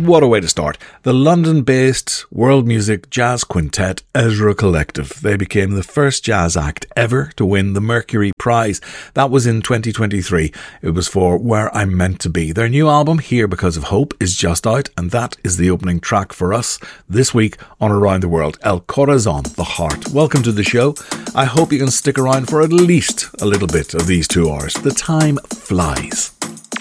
What a way to start. The London-based world music jazz quintet Ezra Collective. They became the first jazz act ever to win the Mercury Prize. That was in 2023. It was for Where I'm Meant to Be. Their new album, Here Because of Hope, is just out, and that is the opening track for us this week on Around the World. El Corazon, the heart. Welcome to the show. I hope you can stick around for at least a little bit of these 2 hours. The time flies.